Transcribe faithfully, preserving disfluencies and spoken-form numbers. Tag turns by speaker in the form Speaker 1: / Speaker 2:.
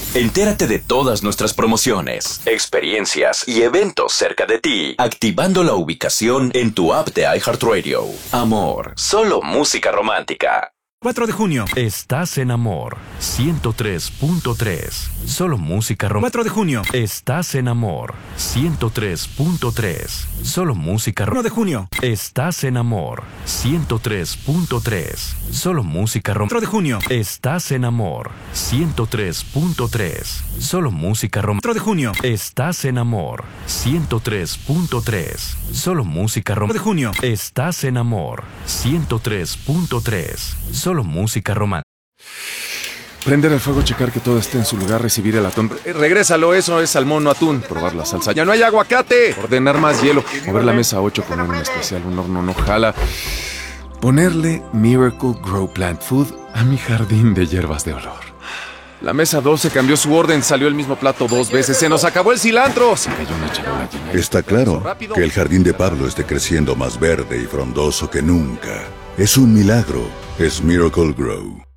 Speaker 1: Entérate de todas nuestras promociones, experiencias y eventos cerca de ti, activando la ubicación en tu app de iHeartRadio. Amor, solo música romántica.
Speaker 2: cuatro de junio.
Speaker 3: Estás en Amor, ciento tres punto tres. Solo música romántica.
Speaker 2: cuatro de junio.
Speaker 3: Estás en Amor, ciento tres punto tres. Solo música romántica.
Speaker 2: uno de junio.
Speaker 3: Estás en Amor, ciento tres punto tres. Solo música romántica.
Speaker 2: cuatro de junio.
Speaker 3: Estás en Amor, ciento tres punto tres. Solo música romántica.
Speaker 2: cuatro de junio.
Speaker 3: Estás en Amor, ciento tres punto tres. Solo música romántica.
Speaker 2: cuatro de junio.
Speaker 3: Estás en Amor, ciento tres punto tres. Solo música romántica.
Speaker 4: Prender el fuego, checar que todo esté en su lugar, recibir el atún. Eh, regrésalo, eso es salmón, no atún. Probar la salsa. ¡Ya no hay aguacate! Ordenar más hielo. Mover la mesa ocho, poner un especial, un horno no jala. Ponerle Miracle Grow Plant Food a mi jardín de hierbas de olor. La mesa doce cambió su orden, salió el mismo plato dos veces. ¡Se nos acabó el cilantro! Se cayó una charola llena.
Speaker 5: Está claro que el jardín de Pablo esté creciendo más verde y frondoso que nunca. Es un milagro. Es Miracle Grow.